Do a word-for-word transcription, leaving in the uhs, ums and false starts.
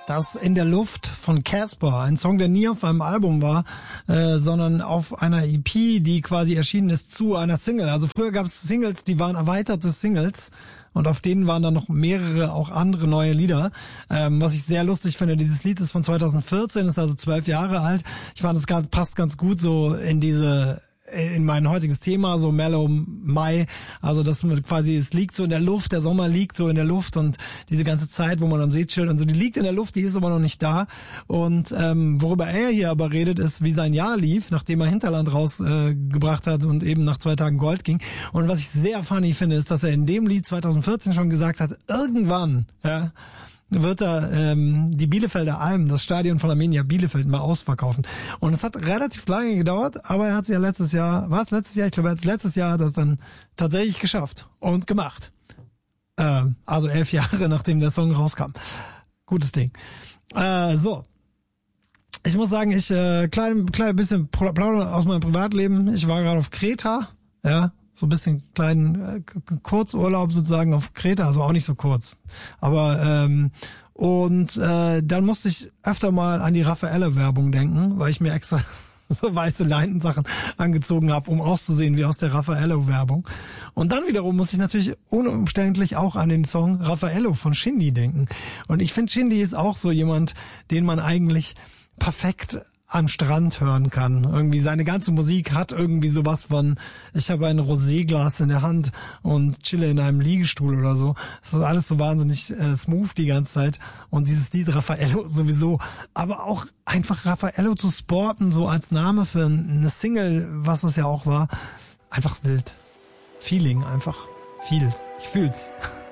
Das In der Luft von Casper, ein Song, der nie auf einem Album war, äh, sondern auf einer E P, die quasi erschienen ist zu einer Single. Also früher gab es Singles, die waren erweiterte Singles und auf denen waren dann noch mehrere, auch andere neue Lieder. Ähm, was ich sehr lustig finde, dieses Lied ist von zweitausendvierzehn, ist also zwölf Jahre alt. Ich fand, es passt ganz gut so in diese... in mein heutiges Thema, so Mellow Mai, also das quasi, es liegt so in der Luft, der Sommer liegt so in der Luft und diese ganze Zeit, wo man am See chillt und so, die liegt in der Luft, die ist aber noch nicht da und ähm, worüber er hier aber redet, ist, wie sein Jahr lief, nachdem er Hinterland rausgebracht äh, gebracht hat und eben nach zwei Tagen Gold ging und was ich sehr funny finde, ist, dass er in dem Lied zweitausendvierzehn schon gesagt hat, irgendwann, ja, wird er ähm, die Bielefelder Alm, das Stadion von Arminia Bielefeld, mal ausverkaufen. Und es hat relativ lange gedauert, aber er hat es ja letztes Jahr, was letztes Jahr? Ich glaube, er hat letztes Jahr das dann tatsächlich geschafft und gemacht. Ähm, also elf Jahre, nachdem der Song rauskam. Gutes Ding. Äh, so. Ich muss sagen, ich äh, klein, klein bisschen plaudern aus meinem Privatleben. Ich war gerade auf Kreta, ja. So ein bisschen kleinen äh, Kurzurlaub sozusagen auf Kreta, also auch nicht so kurz. Aber ähm, und äh, dann musste ich öfter mal an die Raffaello-Werbung denken, weil ich mir extra so weiße Leinensachen angezogen habe, um auszusehen wie aus der Raffaello-Werbung. Und dann wiederum muss ich natürlich unumständlich auch an den Song Raffaello von Shindy denken. Und ich finde, Shindy ist auch so jemand, den man eigentlich perfekt am Strand hören kann. Irgendwie seine ganze Musik hat irgendwie sowas von, ich habe ein Roséglas in der Hand und chille in einem Liegestuhl oder so. Das ist alles so wahnsinnig äh, smooth die ganze Zeit. Und dieses Lied Raffaello sowieso. Aber auch einfach Raffaello zu sporten, so als Name für eine Single, was das ja auch war. Einfach wild. Feeling, einfach viel. Ich fühl's.